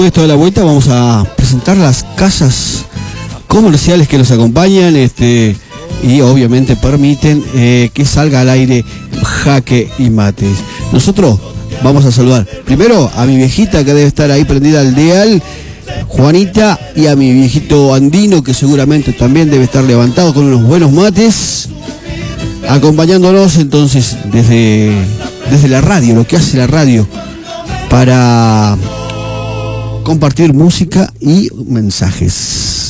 Esto de la vuelta vamos a presentar las casas comerciales que nos acompañan y obviamente permiten que salga al aire Jaque y Mates. Nosotros vamos a saludar primero a mi viejita que debe estar ahí prendida al dial, Juanita, y a mi viejito Andino que seguramente también debe estar levantado con unos buenos mates, acompañándonos entonces desde la radio, lo que hace la radio para compartir música y mensajes.